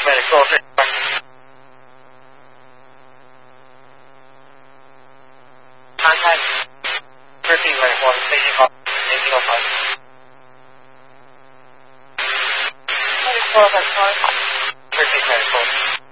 medical. Contact Griffey Medical. Station call. Medical call. Medical, that's fine. Griffey Medical.